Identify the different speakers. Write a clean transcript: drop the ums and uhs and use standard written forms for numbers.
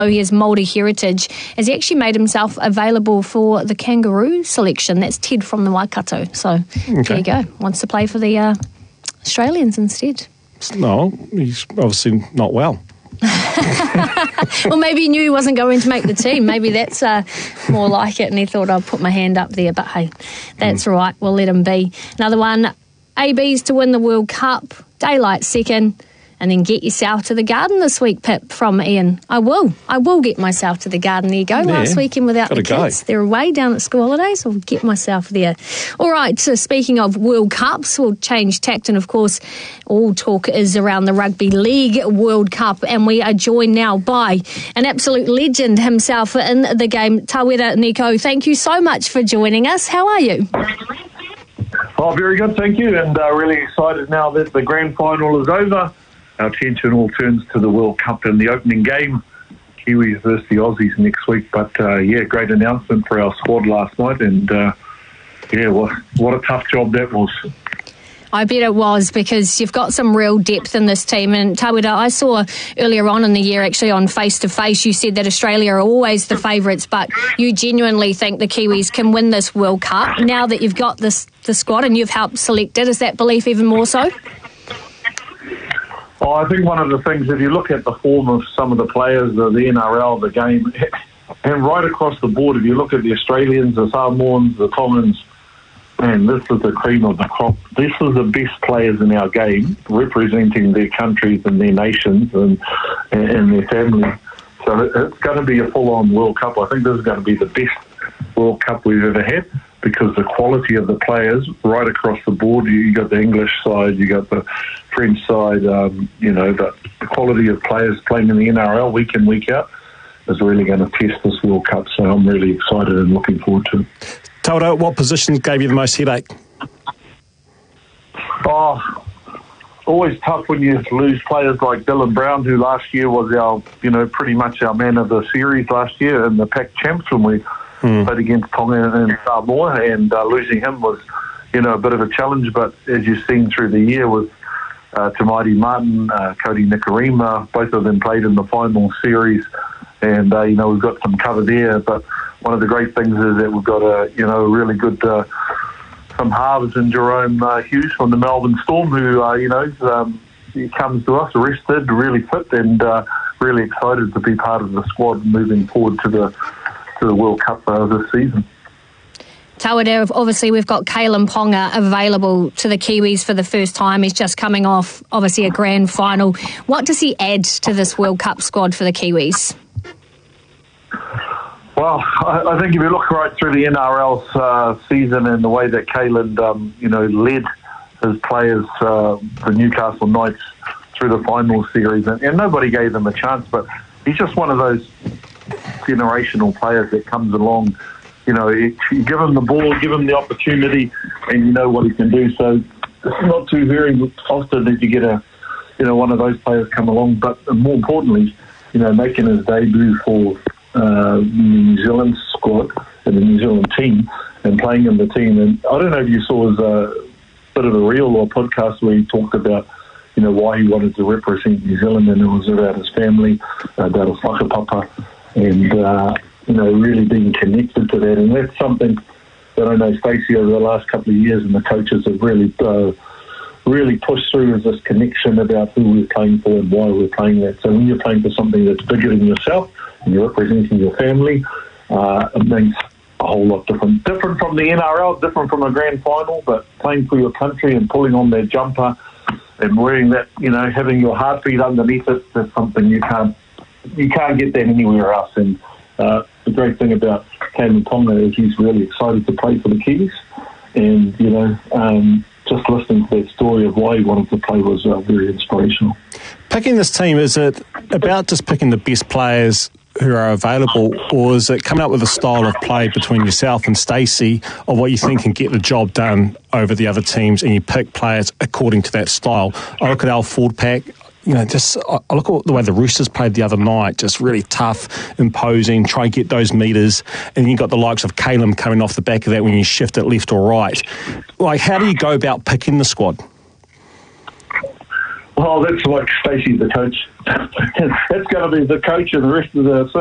Speaker 1: He has Māori heritage, has he actually made himself available for the Kangaroo selection. That's Ted from the Waikato. So There you go. Wants to play for the Australians instead.
Speaker 2: No, he's obviously not well.
Speaker 1: Well, maybe he knew he wasn't going to make the team. Maybe that's more like it, and he thought I'd put my hand up there. But hey, that's right. We'll let him be. Another one, ABs to win the World Cup, daylight second. And then get yourself to the garden this week, Pip, from Ian. I will get myself to the garden. There you go. Last weekend without the kids. They're away down at school holidays. I'll get myself there. All right, so speaking of World Cups, we'll change tact. And, of course, all talk is around the Rugby League World Cup. And we are joined now by an absolute legend himself in the game, Tawera Nico. Thank you so much for joining us. How are you?
Speaker 3: Oh, very good, thank you. And really excited now that the grand final is over. Our attention all turns to the World Cup and the opening game, Kiwis versus the Aussies next week. But, great announcement for our squad last night. And, what a tough job that was.
Speaker 1: I bet it was, because you've got some real depth in this team. And Tawera, I saw earlier on in the year, actually on Face to Face, you said that Australia are always the favourites, but you genuinely think the Kiwis can win this World Cup. Now that you've got the squad and you've helped select it, is that belief even more so?
Speaker 3: Oh, I think one of the things, if you look at the form of some of the players, the NRL, the game, and right across the board, if you look at the Australians, the Samoans, the Tonggans, man, this is the cream of the crop. This is the best players in our game, representing their countries and their nations and their families. So it's going to be a full-on World Cup. I think this is going to be the best World Cup we've ever had, because the quality of the players right across the board, you got the English side, you got the French side, the quality of players playing in the NRL week in, week out is really going to test this World Cup. So I'm really excited and looking forward to it.
Speaker 2: Tawera, what positions gave you the most headache?
Speaker 3: Oh, always tough when you lose players like Dylan Brown, who last year was our, pretty much our man of the series last year in the Pac Champs when we played against Tonga and Samoa, and losing him was, a bit of a challenge. But as you've seen through the year with Tamati Martin, Cody Nikarima, both of them played in the final series, and we've got some cover there. But one of the great things is that we've got a really good some halves in Jerome Hughes from the Melbourne Storm, who he comes to us rested, really fit, and really excited to be part of the squad moving forward to the World Cup this season.
Speaker 1: Tawera, obviously we've got Kalyn Ponga available to the Kiwis for the first time. He's just coming off, obviously, a grand final. What does he add to this World Cup squad for the Kiwis?
Speaker 3: Well, I think if you look right through the NRL season and the way that Kalyn, led his players, the Newcastle Knights, through the final series, and nobody gave them a chance, but he's just one of those generational players that comes along. You give him the ball, give him the opportunity, and you know what he can do. So it's not too very often that you get one of those players come along. But more importantly, making his debut for the New Zealand squad and the New Zealand team and playing in the team. And I don't know if you saw his bit of a reel or podcast where he talked about why he wanted to represent New Zealand, and it was about his family, about his whakapapa, and really being connected to that. And that's something that I know Stacey over the last couple of years and the coaches have really pushed through, is this connection about who we're playing for and why we're playing that. So when you're playing for something that's bigger than yourself and you're representing your family, it means a whole lot different. Different from the NRL, different from a grand final, but playing for your country and pulling on that jumper and wearing that, having your heartbeat underneath it, that's something you can't get that anywhere else. And the great thing about Kalyn Ponga is he's really excited to play for the Kiwis, and just listening to that story of why he wanted to play was very inspirational.
Speaker 2: Picking this team, is it about just picking the best players who are available, or is it coming up with a style of play between yourself and Stacey of what you think can get the job done over the other teams, and you pick players according to that style? I look at our forward pack. I look at the way the Roosters played the other night, just really tough, imposing, try and get those metres, and you've got the likes of Kalyn coming off the back of that when you shift it left or right. Like, how do you go about picking the squad?
Speaker 3: Oh, that's like Stacey's the coach. That's going to be the coach and the rest of the